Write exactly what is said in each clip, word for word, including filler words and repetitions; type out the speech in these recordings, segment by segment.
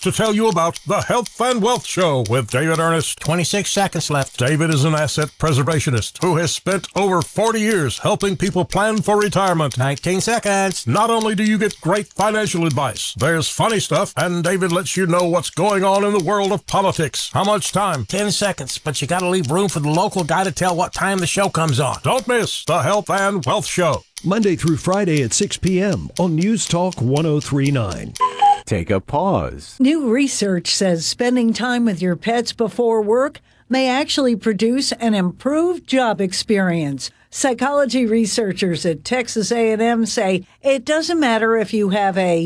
to tell you about the Health and Wealth Show with David Ernest. twenty-six seconds left. David is an asset preservationist who has spent over forty years helping people plan for retirement. nineteen seconds. Not only do you get great financial advice, there's funny stuff, and David lets you know what's going on in the world of politics. How much time? ten seconds, but you gotta leave room for the local guy to tell what time the show comes on. Don't miss the Health and Wealth Show. Monday through Friday at six p.m. on News Talk one oh three point nine. Take a pause. New research says spending time with your pets before work may actually produce an improved job experience. Psychology researchers at Texas A and M say it doesn't matter if you have a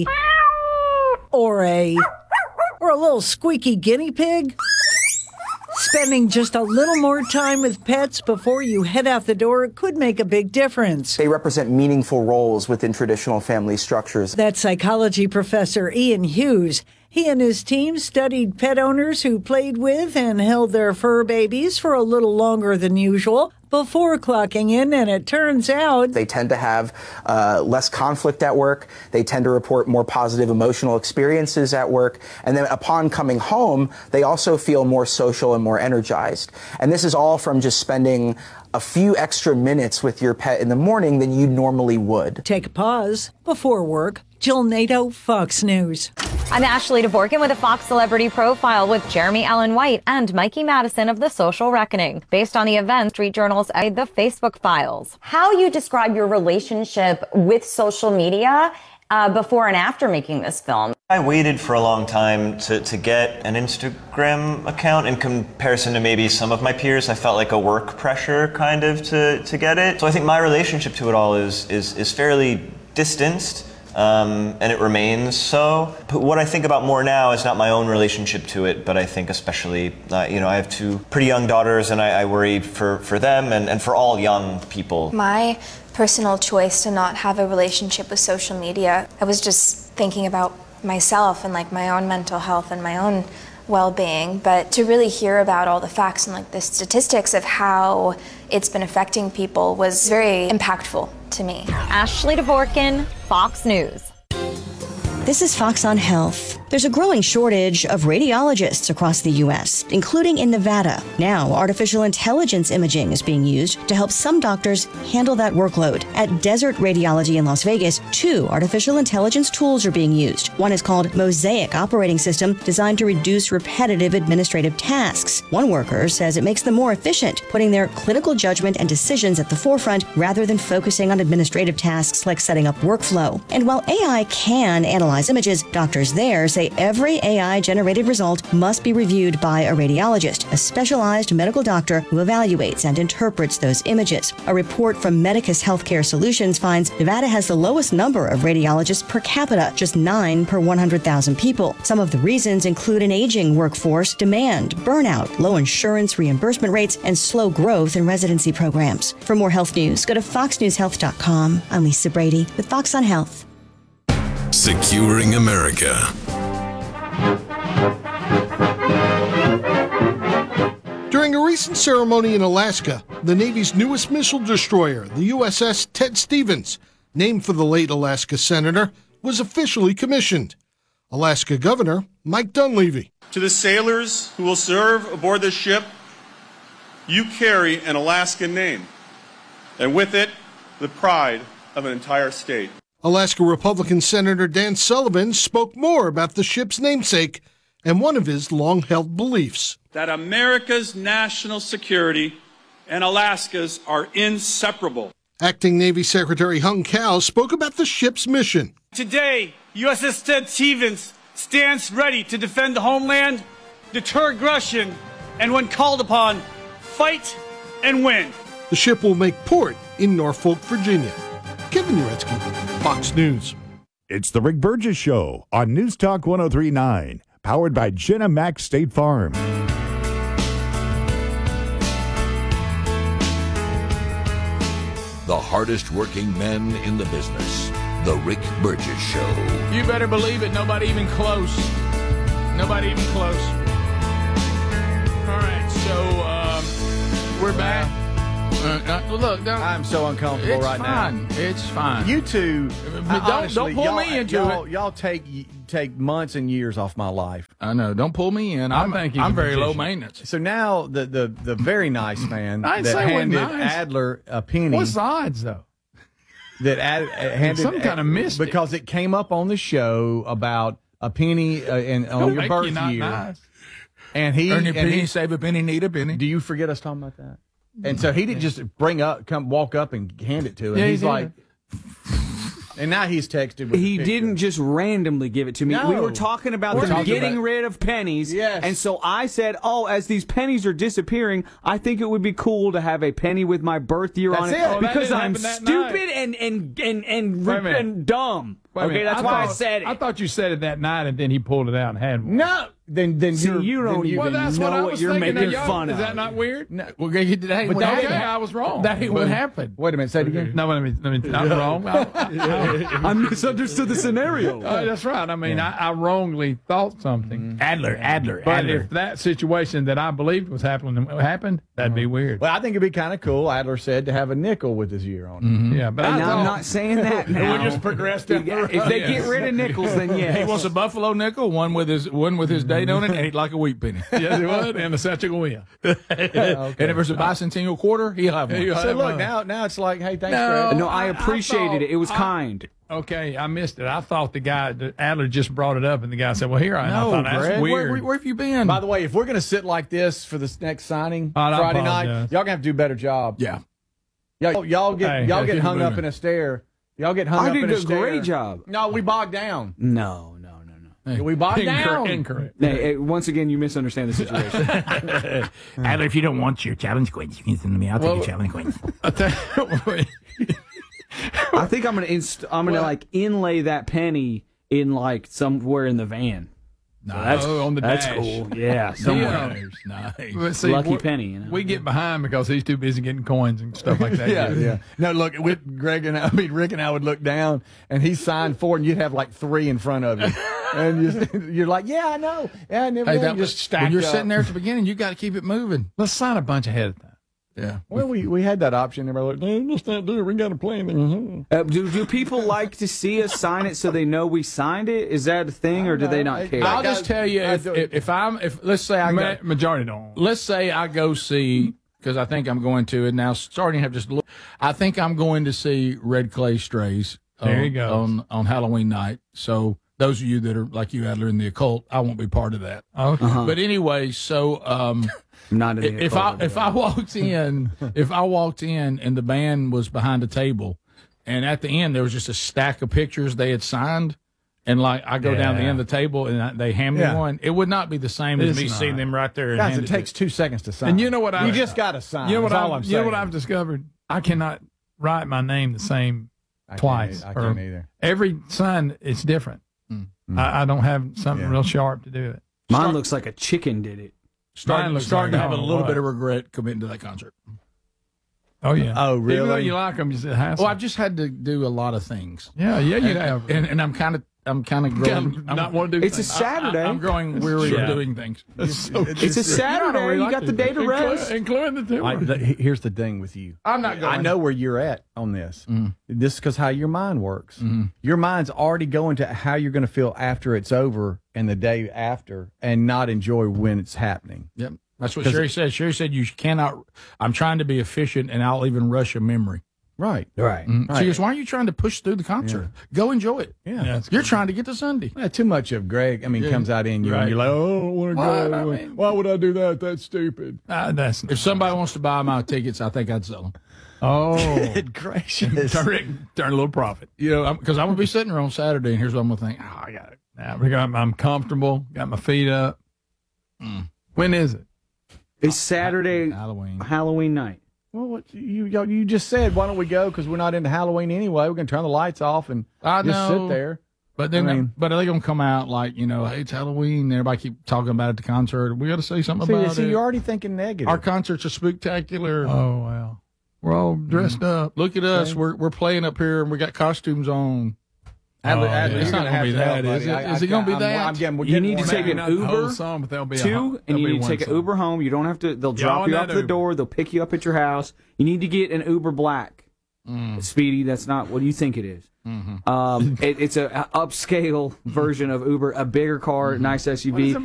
or a or a little squeaky guinea pig. Spending just a little more time with pets before you head out the door could make a big difference. They represent meaningful roles within traditional family structures. That's psychology professor Ian Hughes. He and his team studied pet owners who played with and held their fur babies for a little longer than usual before clocking in, and it turns out they tend to have uh, less conflict at work. They tend to report more positive emotional experiences at work. And then upon coming home, they also feel more social and more energized. And this is all from just spending a few extra minutes with your pet in the morning than you normally would. Take a pause before work. Jill Nato, Fox News. I'm Ashley DeVorkin with a Fox Celebrity Profile with Jeremy Allen White and Mikey Madison of The Social Reckoning. Based on the event, Street Journal's The Facebook Files. How you describe your relationship with social media uh, before and after making this film? I waited for a long time to, to get an Instagram account in comparison to maybe some of my peers. I felt like a work pressure kind of to, to get it. So I think my relationship to it all is, is, is fairly distanced. Um, and it remains so. But what I think about more now is not my own relationship to it, but I think especially, uh, you know, I have two pretty young daughters, and I, I worry for, for them and, and for all young people. My personal choice to not have a relationship with social media, I was just thinking about myself and like my own mental health and my own well-being, but to really hear about all the facts and like the statistics of how it's been affecting people was very impactful to me. Ashley DeVorkin, Fox News. This is Fox on Health. There's a growing shortage of radiologists across the U S, including in Nevada. Now, artificial intelligence imaging is being used to help some doctors handle that workload. At Desert Radiology in Las Vegas, two artificial intelligence tools are being used. One is called Mosaic Operating System, designed to reduce repetitive administrative tasks. One worker says it makes them more efficient, putting their clinical judgment and decisions at the forefront rather than focusing on administrative tasks like setting up workflow. And while A I can analyze images, doctors there say every A I-generated result must be reviewed by a radiologist, a specialized medical doctor who evaluates and interprets those images. A report from Medicus Healthcare Solutions finds Nevada has the lowest number of radiologists per capita, just nine per one hundred thousand people. Some of the reasons include an aging workforce, demand, burnout, low insurance reimbursement rates, and slow growth in residency programs. For more health news, go to fox news health dot com. I'm Lisa Brady with Fox on Health. Securing America. During a recent ceremony in Alaska, the Navy's newest missile destroyer, the U S S Ted Stevens, named for the late Alaska senator, was officially commissioned. Alaska Governor Mike Dunleavy. To the sailors who will serve aboard this ship, you carry an Alaskan name, and with it, the pride of an entire state. Alaska Republican Senator Dan Sullivan spoke more about the ship's namesake and one of his long-held beliefs. That America's national security and Alaska's are inseparable. Acting Navy Secretary Hung Kao spoke about the ship's mission. Today, U S S Ted Stevens stands ready to defend the homeland, deter aggression, and when called upon, fight and win. The ship will make port in Norfolk, Virginia. Kevin Uretsky, Fox News. It's the Rick Burgess Show on News Talk one oh three point nine, powered by Jenna Mack State Farm. The hardest working men in the business, the Rick Burgess Show. You better believe it, nobody even close. Nobody even close. All right, so um, we're back. Uh, uh, look, don't, I'm so uncomfortable it's right fine. now. It's fine. You two, But I- don't- honestly, don't pull y'all- me into y'all, it. Y'all take take months and years off my life. I know. Don't pull me in. I'm, I think he's I'm a very low magician. maintenance. So now the the the very nice man I ain't that saying we're handed nice. Adler a penny. What's the odds, though? That Ad, uh, handed Some kind of mystic. because it came up on the show about a penny uh, and on Don't your make birth you not year. nice. And he Earn a and penny, he, save a penny, need a penny. Do you forget us talking about that? And so he didn't just bring up, come walk up and hand it to him. Yeah, he He's did. like, and now he's texted. With He the picture. didn't just randomly give it to me. No. We were talking about We're them talking getting about- rid of pennies. Yes. And so I said, oh, as these pennies are disappearing, I think it would be cool to have a penny with my birth year That's on it. it. Oh, that because didn't I'm happen that stupid and, and, and, and, Wait a minute. and dumb. Wait a Okay, minute. that's why I thought- said it. I thought you said it that night, and then he pulled it out and had one. No. Then, then See, you're, you don't then even Well, that's know what I what was you're thinking. making Y'all- fun Is of. that not weird? No, well, that ain't But what that happened. ain't- I was wrong. That ain't what happened. Wait a minute. Say it again. No, let me. Let me. I'm wrong. I, I, I misunderstood the scenario. Oh, that's right. I mean, I, I wrongly thought something. Adler, Adler, But Adler. if that situation that I believed was happening happened, that'd be weird. Well, I think it'd be kind of cool, Adler said, to have a nickel with his year on it. Mm-hmm. Yeah, but And I I'm thought, not saying that now. we just progressed down the road. If they get rid of nickels, then yes. He wants a buffalo nickel, one with his one with his date on it, and he'd like a wheat penny. Yes, he would, and the Satchel wheel. And if there's a bicentennial quarter, he'll have one. He'll So have look, one. now now it's like, hey, thanks, No. Greg. No, I I- I appreciated thought- it. It was I- kind. Okay, I missed it. I thought the guy, the Adler, just brought it up, and the guy said, "Well, here I am." No, I thought that's Greg. weird. Where, where, where have you been? By the way, if we're going to sit like this for this next signing Oh, I Friday night, apologize. y'all going to have to do a better job. yeah. Y'all, y'all get Hey, y'all hey, get keep hung it up moving. in a stare. Y'all get hung I up did in a a stare. great job. No, we bogged down. No, no, no, no. We bogged Incorrect. down. Incorrect. Hey, hey, once again, you misunderstand the situation. Adler, if you don't want your challenge coins, you can send them to me. I'll take Well- your challenge coins. I tell you- I think I'm gonna inst- I'm gonna Well- like inlay that penny in like somewhere in the van. So that's Oh, on the that's dash. cool. Yeah, somewhere. Nice. But see, Lucky we- penny. You know? We get behind because he's too busy getting coins and stuff like that. Yeah, yeah. No, look, with Greg and I, I mean Rick and I would look down, and he signed four, and you'd have like three in front of you, and you're, you're like, yeah, I know, yeah, I never Hey, know. that You was just stacked when you're up. sitting there at the beginning. You got to keep it moving. Let's sign a bunch ahead of time. Yeah. Well, we, we had that option, and we're like, no, let's not do it. We got to play anything. Uh, do do people like to see us sign it so they know we signed it? Is that a thing, or do they not care? I'll just tell you I if, do- if if I'm if let's say I Ma- go, majority don't. let's say I go see because I think I'm going to, and now starting to have just look. I think I'm going to see Red Clay Strays. There on, you go. on on Halloween night. So those of you that are like you, Adler, in the occult, I won't be part of that. Okay. Uh-huh. But anyway, so um, Not in the if I occult. if I walked in, if I walked in and the band was behind the table, and at the end there was just a stack of pictures they had signed, and like I go down the Yeah. end of the table and I, they hand me Yeah. one, it would not be the same as It's me not. seeing them right there. And Guys, hand it takes two seconds to sign. And you know what I- You just got to sign. You know what, That's all I, I'm you know what saying. I've discovered? I cannot write my name the same I can't twice. either. I or can't either. Every sign is different. I, I don't have something Yeah. real sharp to do it. Mine looks like a chicken did it. starting, Mine looks starting like to have I a don't know little what. bit of regret committing to that concert. Oh yeah. Oh, Even though really? you like them, you said hassle. Well, I've just had to do a lot of things. yeah, yeah, you and, have. and, and I'm kind of I'm kind of growing. Not I'm, want to do. It's a things. Saturday. I'm growing weary Yeah. of doing things. It's, so It's a Saturday. You got the day to rest. including the two. I, the, here's the thing with you. I'm not going. I know where you're at on this. Mm. This is because how your mind works. Mm-hmm. Your mind's already going to how you're going to feel after it's over and the day after, and not enjoy when it's happening. Yep. That's what 'Cause Sherry said. Sherry said you cannot. I'm trying to be efficient, and I'll even rush a memory. Right. Right. Mm. Right. She goes, "Why are you trying to push through the concert? Go enjoy it. Yeah. Yeah, it's You're trying to get to Sunday." Yeah, too much of Greg, I mean, Yeah. comes out in you, Right. and you're like, oh, I don't want to What? go. I mean- Why would I do that? That's stupid. Uh, that's If somebody wants to buy my tickets, I think I'd sell them. oh, Good gracious. turn, turn a little profit. You know, because I'm, I'm gonna be sitting there on Saturday, and here's what I'm gonna think. Oh, I got it. Now, we got- I'm comfortable. Got my feet up. When is it? It's Saturday Halloween. Halloween night. Well, what you y'all- you just said, why don't we go? Because we're not into Halloween anyway. We're going to turn the lights off and I just know. sit there. But then, I mean- but are they gonna come out like, you know, hey, it's Halloween? Everybody keep talking about it at the concert. We got to say something See, about see it. you're already thinking negative. Our concerts are spectacular. Oh well, we're all dressed up. Look at us. Okay. We're we're playing up here, and we got costumes on. Adley, Oh, Adley, yeah. it's not going to be that, is it? Is it going to be that? I'm getting, we're You getting need to warmed take up. an Maybe not the whole Uber, song, but there'll be a two, whole- and there'll you be need to one take an song. Uber home. You don't have to. They'll Yeah, drop on you that off at the Uber. door. They'll pick you up at your house. You need to get an Uber Black. Mm. Speedy, that's not what do you think it is. Mm-hmm. Um, it, it's a, a upscale version of Uber, a bigger car, Mm-hmm. nice S U V. What is